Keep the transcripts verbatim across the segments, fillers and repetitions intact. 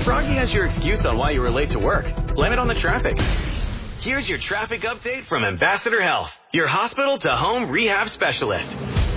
Froggy has your excuse on why you were late to work. Blame it on the traffic. Here's your traffic update from Ambassador Health, your hospital-to-home rehab specialist.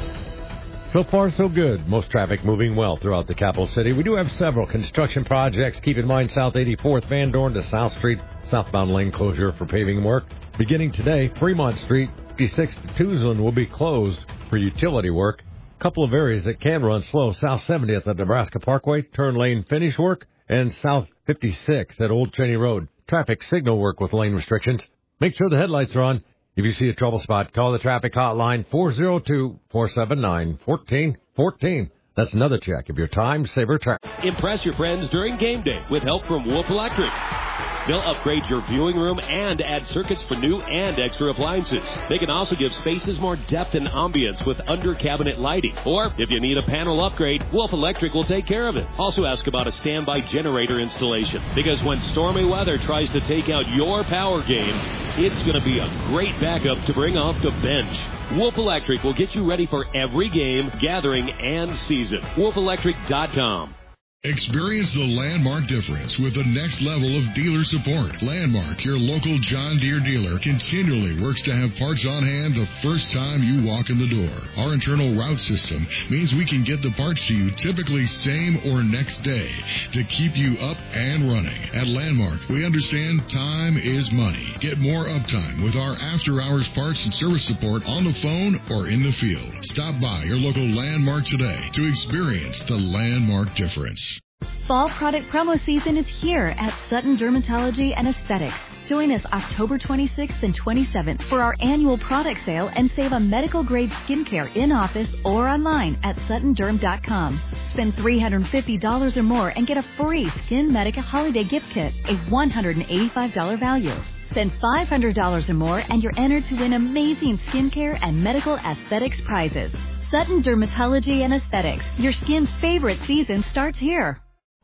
So far, so good. Most traffic moving well throughout the capital city. We do have several construction projects. Keep in mind South eighty-fourth Van Dorn to South Street, southbound lane closure for paving work. Beginning today, Fremont Street, fifty-sixth to Tucson will be closed for utility work. Couple of areas that can run slow. South seventieth at Nebraska Parkway, turn lane finish work, and South fifty-sixth at Old Cheney Road. Traffic signal work with lane restrictions. Make sure the headlights are on. If you see a trouble spot, call the traffic hotline four oh two, four seven nine, one four one four. That's another check of your time saver traffic. Impress your friends during game day with help from Wolf Electric. They'll upgrade your viewing room and add circuits for new and extra appliances. They can also give spaces more depth and ambience with under-cabinet lighting. Or, if you need a panel upgrade, Wolf Electric will take care of it. Also ask about a standby generator installation. Because when stormy weather tries to take out your power game, it's going to be a great backup to bring off the bench. Wolf Electric will get you ready for every game, gathering, and season. wolf electric dot com. Experience the Landmark difference with the next level of dealer support. Landmark, your local John Deere dealer, continually works to have parts on hand the first time you walk in the door. Our internal route system means we can get the parts to you typically same or next day to keep you up and running. At Landmark, we understand time is money. Get more uptime with our after-hours parts and service support on the phone or in the field. Stop by your local Landmark today to experience the Landmark difference. Fall product promo season is here at Sutton Dermatology and Aesthetics. Join us October twenty-sixth and twenty-seventh for our annual product sale and save on medical-grade skincare in-office or online at sutton derm dot com. Spend three hundred fifty dollars or more and get a free Skin Medica Holiday Gift Kit, a one hundred eighty-five dollars value. Spend five hundred dollars or more and you're entered to win amazing skincare and medical aesthetics prizes. Sutton Dermatology and Aesthetics. Your skin's favorite season starts here.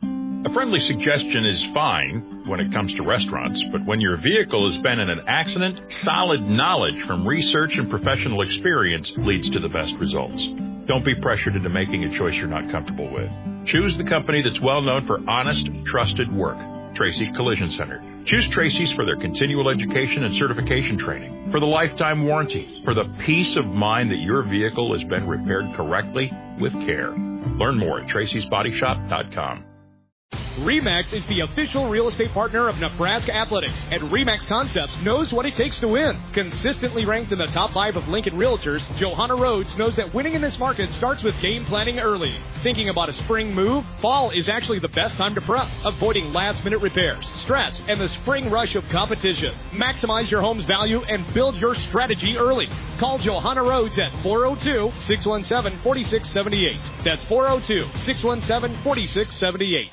A friendly suggestion is fine when it comes to restaurants, but when your vehicle has been in an accident, solid knowledge from research and professional experience leads to the best results. Don't be pressured into making a choice you're not comfortable with. Choose the company that's well known for honest, trusted work. Tracy's Collision Center. Choose Tracy's for their continual education and certification training, for the lifetime warranty, for the peace of mind that your vehicle has been repaired correctly with care. Learn more at tracys body shop dot com. RE/MAX is the official real estate partner of Nebraska Athletics, and RE/MAX Concepts knows what it takes to win. Consistently ranked in the top five of Lincoln Realtors, Johanna Rhodes knows that winning in this market starts with game planning early. Thinking about a spring move? Fall is actually the best time to prep, avoiding last-minute repairs, stress, and the spring rush of competition. Maximize your home's value and build your strategy early. Call Johanna Rhodes at four oh two, six one seven, four six seven eight. That's four oh two, six one seven, four six seven eight.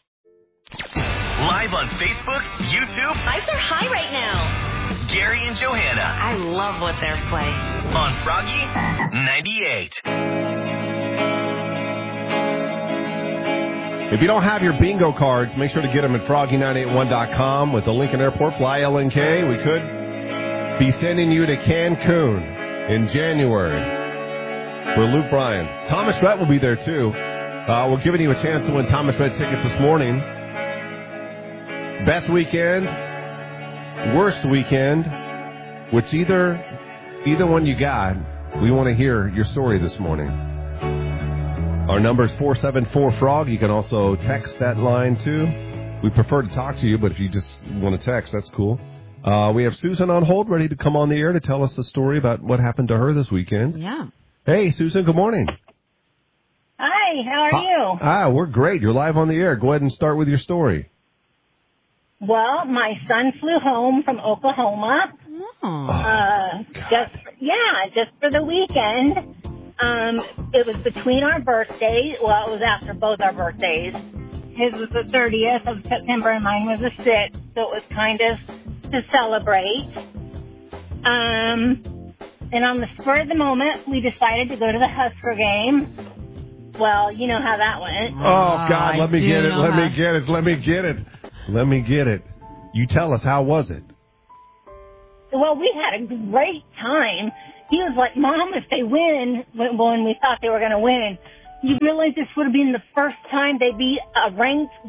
Live on Facebook, YouTube. Lights are high right now. Gary and Johanna. I love what they're playing. On Froggy ninety-eight. If you don't have your bingo cards, make sure to get them at froggy nine eight one dot com. With the Lincoln Airport Fly L N K, we could be sending you to Cancun in January for Luke Bryan. Thomas Rhett will be there, too. Uh, we're giving you a chance to win Thomas Rhett tickets this morning. Best weekend, worst weekend, which either either one you got, we want to hear your story this morning. Our number is four seven four frog. You can also text that line, too. We prefer to talk to you, but if you just want to text, that's cool. Uh, we have Susan on hold, ready to come on the air to tell us the story about what happened to her this weekend. Yeah. Hey, Susan, good morning. Hi, how are you? Ah, we're great. You're live on the air. Go ahead and start with your story. Well, my son flew home from Oklahoma. Oh, uh, just yeah, just for the weekend. Um, it was between our birthdays. Well, it was after both our birthdays. His was the thirtieth of September, and mine was the sixth. So it was kind of to celebrate. Um, and on the spur of the moment, we decided to go to the Husker game. Well, you know how that went. Oh God, let me get it. Let how. me get it. Let me get it. Let me get it. You tell us, how was it? Well, we had a great time. He was like, Mom, if they win, when, when we thought they were going to win, you realize this would have been the first time they beat a ranked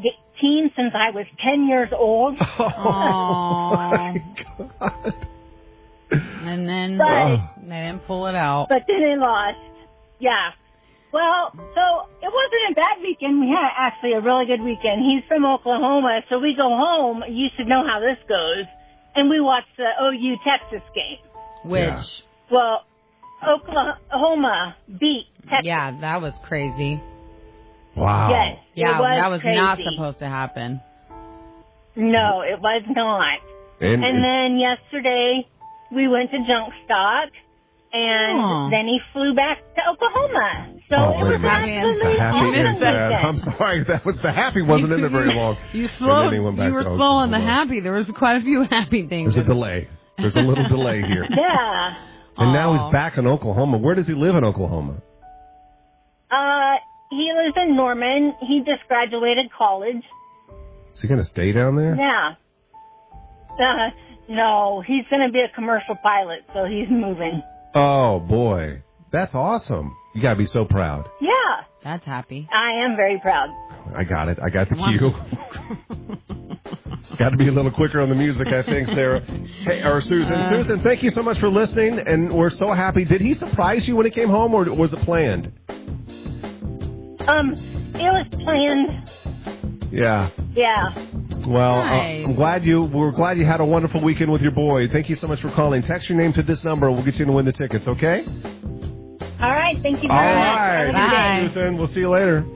team since I was ten years old. Oh, my God. And then But- they didn't pull it out. But then they lost. Yeah. Well, so it wasn't a bad weekend. We had actually a really good weekend. He's from Oklahoma, so we go home. You should know how this goes. And we watched the O U Texas game. Which? Yeah. Well, Oklahoma beat Texas. Yeah, that was crazy. Wow. Yes, Yeah, it was that was crazy. not supposed to happen. No, it was not. And, And then yesterday, we went to Junk Stock, and Aw. then he flew back to Oklahoma. So Oh, it wait was a an minute. absolutely the happy awesome and sad. weekend. I'm sorry, that was the happy wasn't in there very long. You And slowed. then he went back You were to slow on the Oklahoma. happy. There was quite a few happy things. There's a delay. There's a little delay here. Yeah. And now Aw. he's back in Oklahoma. Where does he live in Oklahoma? Uh, he lives in Norman. He just graduated college. Is he going to stay down there? Yeah. Uh, no, he's going to be a commercial pilot, so he's moving. Oh, boy. That's awesome. You got to be so proud. Yeah, That's happy. I am very proud. I got it. I got the Come on. cue. Got to be a little quicker on the music, I think, Sarah. Hey, or Susan. Uh, Susan, thank you so much for listening, and we're so happy. Did he surprise you when he came home, or was it planned? Um, it was planned. Yeah. Yeah. Well, uh, Nice. I'm glad you. We're glad you had a wonderful weekend with your boy. Thank you so much for calling. Text your name to this number. We'll get you to win the tickets. Okay? All right, thank you All very much. right. Have a good Bye. day. Susan. We'll see you later.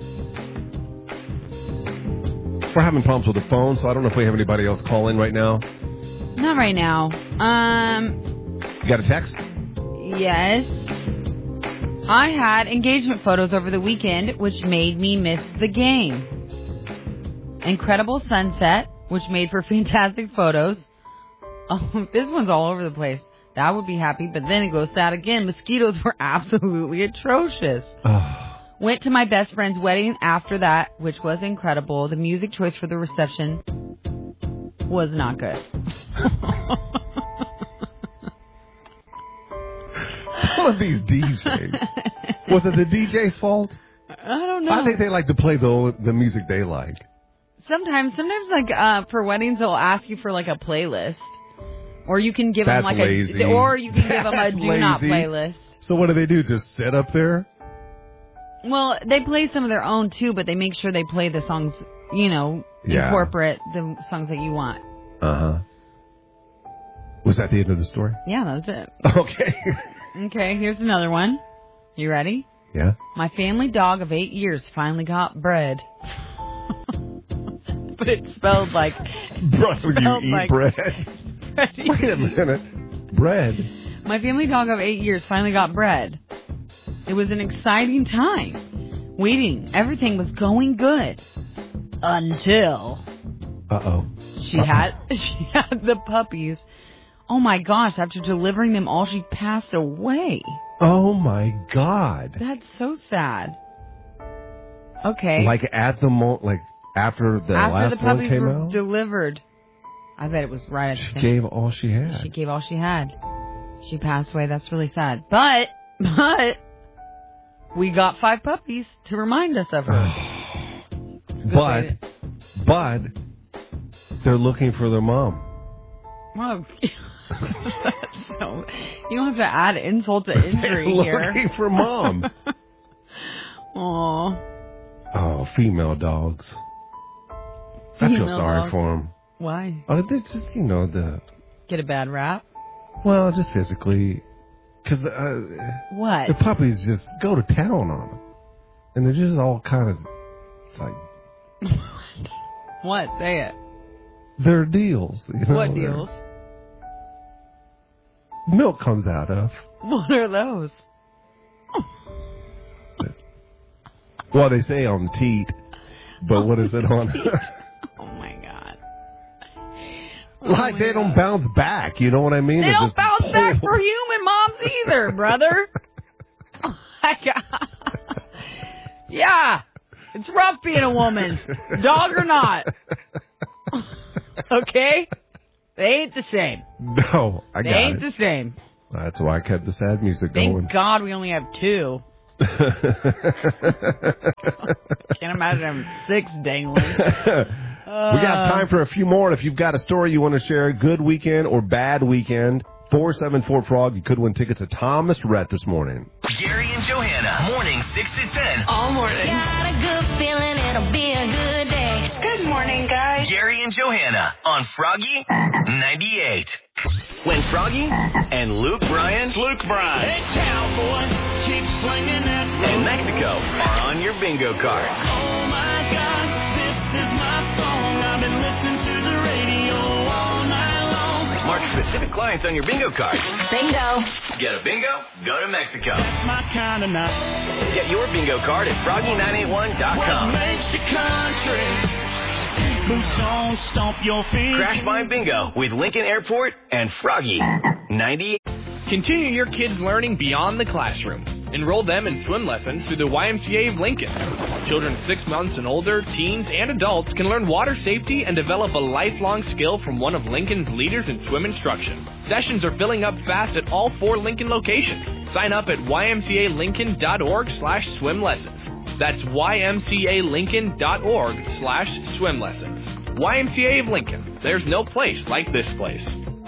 We're having problems with the phone, so I don't know if we have anybody else calling right now. Not right now. Um, You got a text? yes. I had engagement photos over the weekend, which made me miss the game. Incredible sunset, which made for fantastic photos. Oh, this one's all over the place. That would be happy, but then it goes sad again. Mosquitoes were absolutely atrocious. Went to my best friend's wedding after that, which was incredible. The music choice for the reception was not good. Some of these D Js. Was it the D J's fault? I don't know. I think they like to play the the music they like. Sometimes, sometimes like uh, for weddings, they'll ask you for like a playlist, or you can give That's them like lazy. a, or you can give them a That's do not lazy. playlist. So what do they do? Just sit up there? Well, they play some of their own too, but they make sure they play the songs, you know, Yeah. incorporate the songs that you want. Uh huh. Was that the end of the story? Yeah, that's it. Okay. Okay, here's another one. You ready? Yeah. My family dog of eight years finally got bread. But it's spelled like... Bread, when you spelled eat like- bread. Wait a minute. Bread? My family dog of eight years finally got bread. It was an exciting time. Waiting. Everything was going good. Until... Uh-oh. She had she had the puppies. Oh my gosh, after delivering them all, she passed away. Oh, my God. That's so sad. Okay. Like at the mo, like after the after last the one puppies came were out? delivered. I bet it was right at She the same gave all she had. She gave all she had. She passed away. That's really sad. But, but, we got five puppies to remind us of her. But, but, they're looking for their mom. Well, so, you don't have to add insult to injury They're here. looking for mom. Aw. Oh, female dogs. I feel Female sorry dogs. for them. Why? Oh, it's just, you know, the, Get a bad rap? well, just physically. Because uh, What? the puppies just go to town on them. And they're just all kind of, it's like, What? Say it. they're deals. You know, What they're- deals? Milk comes out of. What are those? Well, they say on teat, but what is it on? Oh my god. Like my they don't God. bounce back, you know what I mean? They They're don't just bounce back pull. for human moms either, brother. Oh my god. Yeah. It's rough being a woman. Dog or not. Okay? They ain't the same. No, I They got ain't it. the same. That's why I kept the sad music Thank going. God we only have two. Can't imagine having six dangling. Uh, we got time for a few more. If you've got a story you want to share, good weekend or bad weekend, four seven four frog, you could win tickets to Thomas Rhett this morning. Gary and Johanna, morning six to ten. All morning. Got a good feeling it'll be a good day. Good morning, guys. Gary and Johanna on Froggy ninety-eight. When Froggy and Luke Bryan, Luke Bryan, hey, cowboy, keep swinging that rope. And Mexico are on your bingo card. Oh my God, this is my song. I've been listening to the radio all night long. Mark specific clients on your bingo card. Bingo. Get a bingo? Go to Mexico. That's my kind of night. Get your bingo card at froggy nine eight one dot com. What makes the country? Boots on, stomp your feet. Crash Mine Bingo with Lincoln Airport and Froggy ninety-eight. Continue your kids' learning beyond the classroom. Enroll them in swim lessons through the Y M C A of Lincoln. Children six months and older, teens, and adults can learn water safety and develop a lifelong skill from one of Lincoln's leaders in swim instruction. Sessions are filling up fast at all four Lincoln locations. Sign up at y m c a lincoln dot org slash swim lessons. That's y m c a lincoln dot org slash swim lessons. Y M C A of Lincoln. There's no place like this place.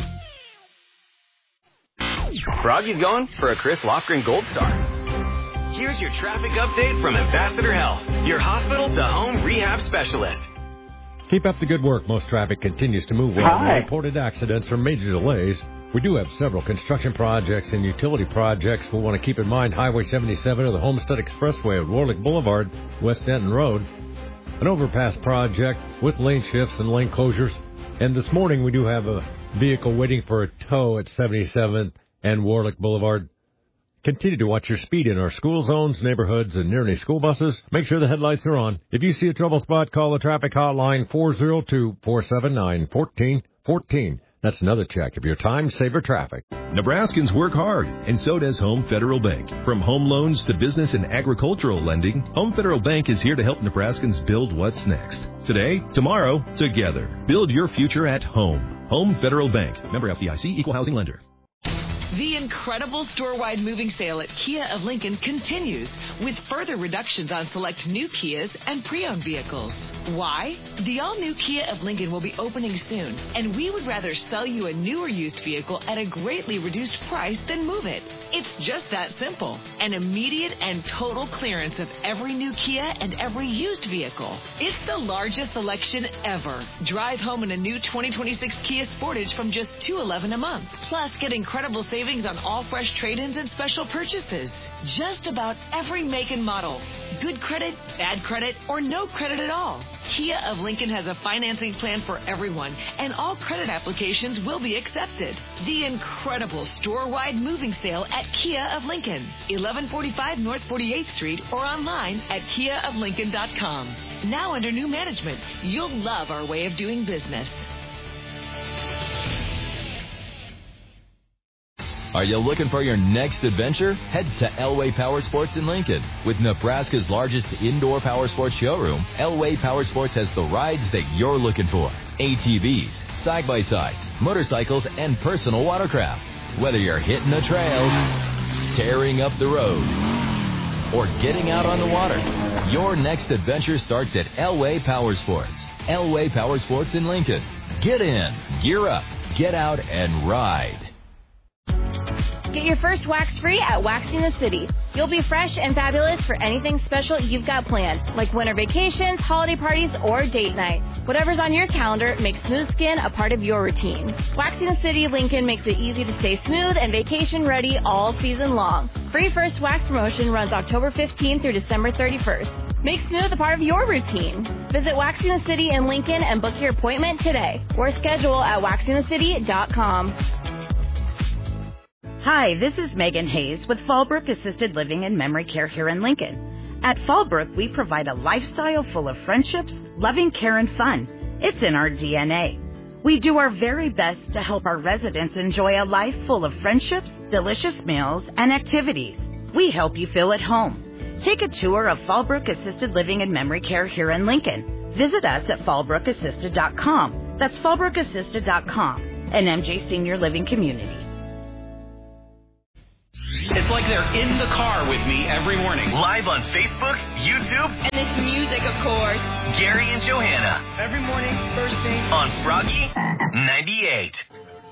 Froggy's going for a Chris Lofgren Gold Star. Here's your traffic update from Ambassador Health, your hospital-to-home rehab specialist. Keep up the good work. Most traffic continues to move well. Hi. No reported accidents or major delays. We do have several construction projects and utility projects we'll want to keep in mind. Highway seventy-seven or the Homestead Expressway at Warlick Boulevard, West Denton Road. An overpass project with lane shifts and lane closures. And this morning we do have a vehicle waiting for a tow at seventy-seventh and Warlick Boulevard. Continue to watch your speed in our school zones, neighborhoods, and near any school buses. Make sure the headlights are on. If you see a trouble spot, call the traffic hotline four oh two, four seven nine, one four one four. That's another check of your time saver traffic. Nebraskans work hard, and so does Home Federal Bank. From home loans to business and agricultural lending, Home Federal Bank is here to help Nebraskans build what's next. Today, tomorrow, together. Build your future at home. Home Federal Bank. Member F D I C, Equal Housing Lender. The incredible store-wide moving sale at Kia of Lincoln continues with further reductions on select new Kias and pre-owned vehicles. Why? The all-new Kia of Lincoln will be opening soon, and we would rather sell you a new or used vehicle at a greatly reduced price than move it. It's just that simple. An immediate and total clearance of every new Kia and every used vehicle. It's the largest selection ever. Drive home in a new twenty twenty-six Kia Sportage from just two hundred eleven dollars a month. Plus, get incredible savings on all fresh trade-ins and special purchases. Just about every make and model. Good credit, bad credit, or no credit at all. Kia of Lincoln has a financing plan for everyone, and all credit applications will be accepted. The incredible store-wide moving sale at Kia of Lincoln, eleven forty-five North forty-eighth Street, or online at kia of lincoln dot com. Now under new management, you'll love our way of doing business. Are you looking for your next adventure? Head to Elway Power Sports in Lincoln. With Nebraska's largest indoor power sports showroom, Elway Power Sports has the rides that you're looking for. A T Vs, side-by-sides, motorcycles, and personal watercraft. Whether you're hitting the trails, tearing up the road, or getting out on the water, your next adventure starts at Elway Power Sports. Elway Power Sports in Lincoln. Get in, gear up, get out, and ride. Get your first wax free at Waxing the City. You'll be fresh and fabulous for anything special you've got planned, like winter vacations, holiday parties, or date night. Whatever's on your calendar makes smooth skin a part of your routine. Waxing the City Lincoln makes it easy to stay smooth and vacation ready all season long. Free first wax promotion runs October fifteenth through December thirty-first. Make smooth a part of your routine. Visit Waxing the City in Lincoln and book your appointment today, or schedule at waxing the city dot com. Hi, this is Megan Hayes with Fallbrook Assisted Living and Memory Care here in Lincoln. At Fallbrook, we provide a lifestyle full of friendships, loving care, and fun. It's in our D N A. We do our very best to help our residents enjoy a life full of friendships, delicious meals, and activities. We help you feel at home. Take a tour of Fallbrook Assisted Living and Memory Care here in Lincoln. Visit us at fallbrook assisted dot com. That's fallbrook assisted dot com, an M J Senior Living community. It's like they're in the car with me every morning. Live on Facebook, YouTube, And it's music, of course. Gary and Johanna. Every morning, first thing. On Froggy ninety-eight.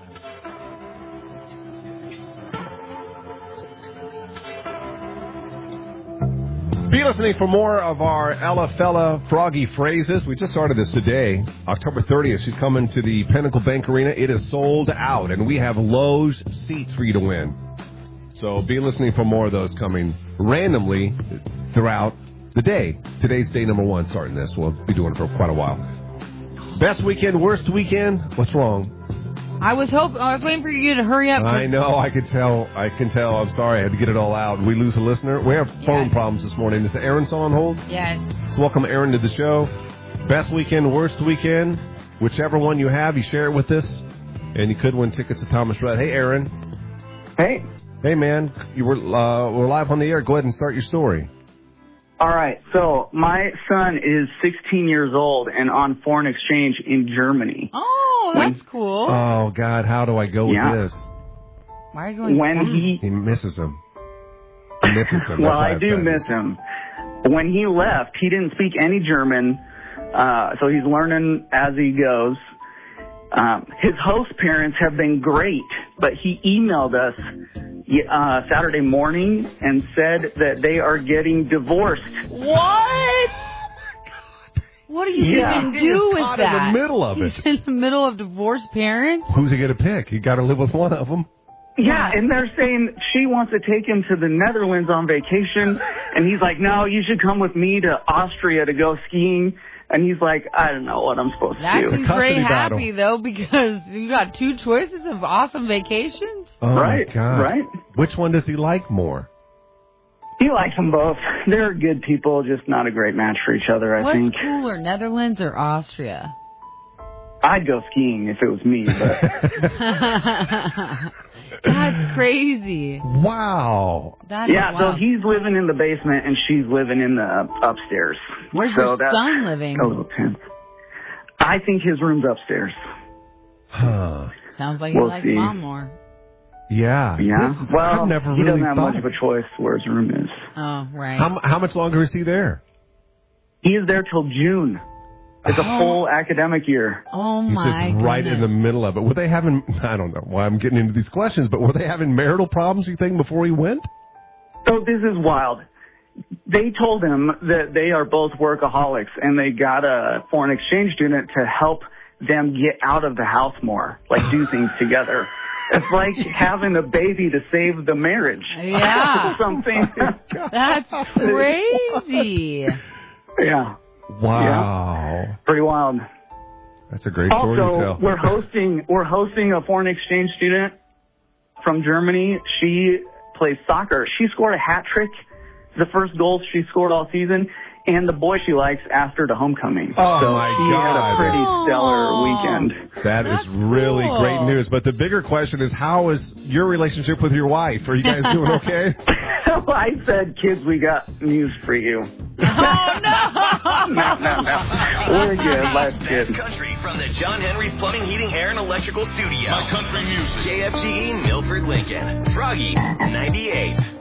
Be listening for more of our Ella Fella Froggy phrases. We just started this today, October thirtieth. She's coming to the Pinnacle Bank Arena. It is sold out, and we have Lowe's seats for you to win. So be listening for more of those coming randomly throughout the day. Today's day number one starting this. We'll be doing it for quite a while. Best weekend, worst weekend? What's wrong? I was hoping, I was waiting for you to hurry up. I know, I could tell. I can tell. I'm sorry. I had to get it all out. We lose a listener. We have phone Yes. problems this morning. Is Aaron still on hold? Yes. So welcome Aaron to the show. Best weekend, worst weekend, whichever one you have, you share it with us, and you could win tickets to Thomas Rhett. Hey, Aaron. Hey. Hey, man. You were uh, we're live on the air. Go ahead and start your story. All right. So my son is sixteen years old and on foreign exchange in Germany. Oh, that's cool. Oh, God, how do I go Yeah. with this? Why are you going When down? he He misses him. He misses him. well, That's why I I've do said miss this. him. When he left, he didn't speak any German, uh, so he's learning as he goes. Um, his host parents have been great, but he emailed us uh, Saturday morning and said that they are getting divorced. What? What do you Yeah. even He do is with caught in that? the middle of it. He's in the middle of divorced parents? Who's he going to pick? He got to live with one of them. Yeah, and they're saying she wants to take him to the Netherlands on vacation, and he's like, no, you should come with me to Austria to go skiing. And he's like, I don't know what I'm supposed That to do. seems very happy, though, because you got two choices of awesome vacations. Oh, Right, my God. right. Which one does he like more? He likes them both. They're good people, just not a great match for each other, I What's think. cooler, Netherlands or Austria? I'd go skiing if it was me, but That's crazy. Wow. That yeah, is so wild. he's living in the basement and she's living in the upstairs. Where's so your that's son living? a little tense. I think his room's upstairs. Huh. Sounds like you We'll like see. mom more. Yeah. Yeah. This is- Well, I've never he really doesn't have thought much of a choice where his room is. Oh, right. How, mu- how much longer is he there? He is there till June. It's a Oh. full academic year. Oh, He's my just right in the goodness. middle of it. Were they having, I don't know why I'm getting into these questions, but were they having marital problems, you think, before he went? So this is wild. They told him that they are both workaholics and they got a foreign exchange student to help them get out of the house more, like do things together. It's like having a baby to save the marriage. Yeah. Something. That's crazy. Yeah. Wow. Pretty wild. That's a great story to Also, tell. we're hosting we're hosting a foreign exchange student from Germany. She plays soccer. She scored a hat trick, the first goal she scored all season, and the boy she likes asked her to homecoming. Oh, so my she had God. a pretty stellar weekend. That is really cool. great news. But the bigger question is, how is your relationship with your wife? Are you guys doing okay? I said, kids, we got news for you. Oh, no. no, no, no. We're good. Life's Best good. country from the John Henry's Plumbing, Heating, Air, and Electrical Studio. My country music. J F G E Milford, Lincoln. Froggy ninety-eight.